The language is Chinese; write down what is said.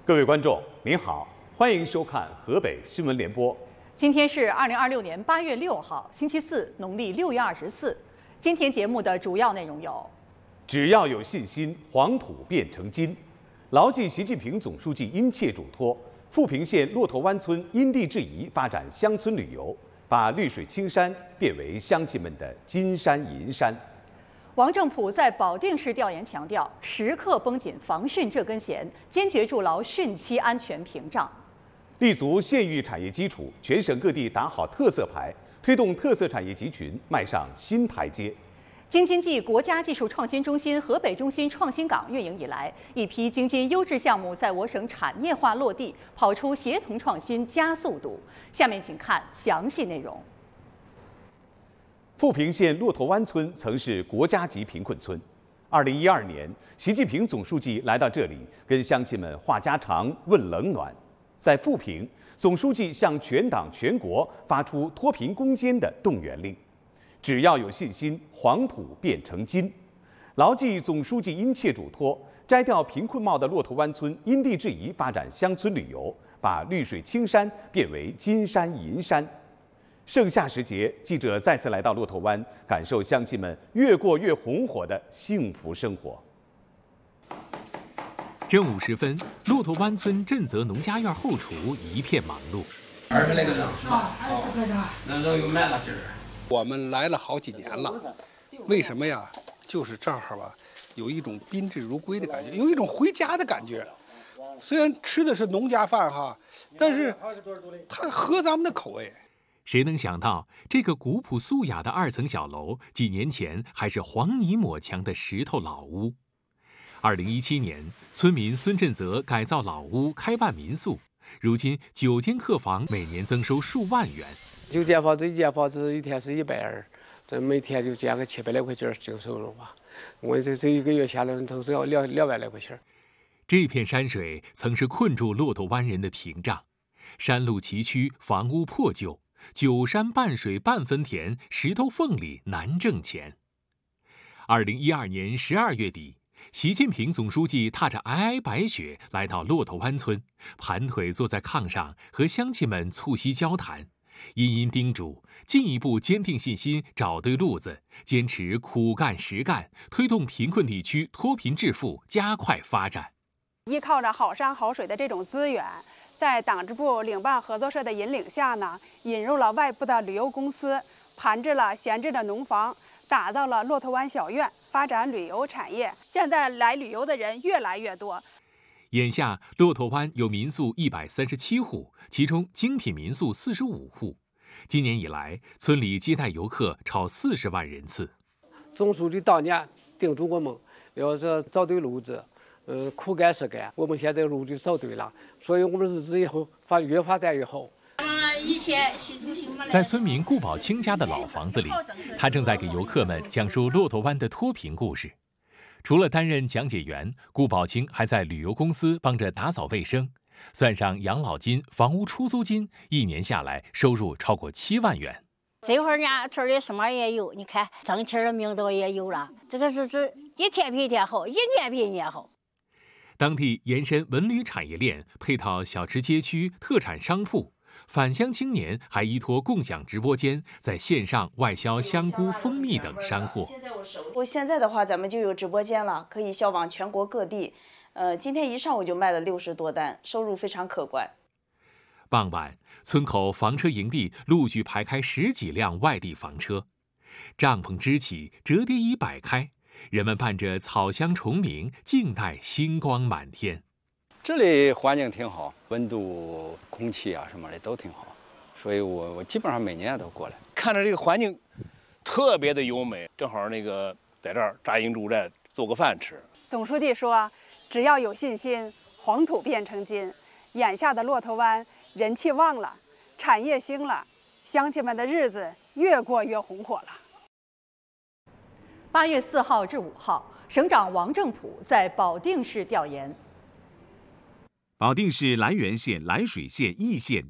各位观众，您好，欢迎收看河北新闻联播。 今天是2026年8月6号，星期四，农历6月24。今天节目的主要内容有： 只要有信心，黄土变成金；牢记习近平总书记殷切嘱托，富平县骆驼湾村因地制宜发展乡村旅游，把绿水青山变为乡亲们的金山银山。 王正普在保定市调研强调，时刻绷紧防汛这根弦，坚决筑牢汛期安全屏障。 立足县域产业基础，全省各地打好特色牌，推动特色产业集群迈上新台阶。 京津冀国家技术创新中心河北中心创新港运营以来，一批京津优质项目在我省产业化落地，跑出协同创新加速度。下面请看详细内容。 富平县骆驼湾村曾是国家级贫困村。2012年，习近平总书记来到这里，跟乡亲们话家常、问冷暖。在富平，总书记向全党全国发出脱贫攻坚的动员令：只要有信心，黄土变成金。牢记总书记殷切嘱托，摘掉贫困帽的骆驼湾村因地制宜发展乡村旅游，把绿水青山变为金山银山。盛夏时节，记者再次来到骆驼湾，感受乡亲们越过越红火的幸福生活。 正午时分，骆驼湾村振泽农家院后厨一片忙碌。 20来个人是吧？20块钱。那肉又卖了今儿。 我们来了好几年了，为什么呀？就是这儿吧，有一种宾至如归的感觉，有一种回家的感觉。虽然吃的是农家饭哈，但是它合咱们的口味。 谁能想到，这个古朴素雅的2层小楼，几年前还是黄泥抹墙的石头老屋。2017年，村民孙振泽改造老屋，开办民宿，如今9间客房，每年增收数万元。 9间房子，1间房子一天是120，这每天就减个700来块钱净收入吧。我这一个月下来都是要2万来块钱。 这片山水曾是困住骆驼湾人的屏障，山路崎岖，房屋破旧。9山半水半分田，石头缝里难挣钱。2012年12月底，习近平总书记踏着皑皑白雪来到骆驼湾村，盘腿坐在炕上和乡亲们促膝交谈，殷殷叮嘱进一步坚定信心，找对路子，坚持苦干实干，推动贫困地区脱贫致富加快发展。 依靠着好山好水的这种资源，在党支部领办合作社的引领下呢，引入了外部的旅游公司，盘置了闲置的农房，打造了骆驼湾小院，发展旅游产业。现在来旅游的人越来越多。 眼下，骆驼湾有民宿137户，其中精品民宿45户。今年以来，村里接待游客超40万人次。 总书记当年叮嘱我们，要是找对路子。苦干实干，我们现在路就找对了，所以我们日子以后越发展越好。 在村民顾宝清家的老房子里，他正在给游客们讲述骆驼湾的脱贫故事。除了担任讲解员，顾宝清还在旅游公司帮着打扫卫生，算上养老金、房屋出租金，一年下来收入超过7万元。 这会儿呢，村里什么也有，你看挣钱的命都也有了，这个是一天比一天好，一年比一年好。 当地延伸文旅产业链，配套小吃街区、特产商铺，返乡青年还依托共享直播间，在线上外销香菇、蜂蜜等山货。 现在的话，咱们就有直播间了，可以销往全国各地。今天一上午就卖了60多单，收入非常可观。 傍晚，村口房车营地陆续排开10几辆外地房车，帐篷支起，折叠椅摆开。人们伴着草香虫鸣，静待星光满天。 这里环境挺好，温度、空气啊什么的都挺好，所以我基本上每年都过来。 看着这个环境特别的优美，正好在这儿扎营驻寨，做个饭吃。 总书记说，只要有信心，黄土变成金。眼下的骆驼湾人气旺了，产业兴了，乡亲们的日子越过越红火了。 8月4号至5号，省长王正普在保定市调研。 保定市涞源县、涞水县、易县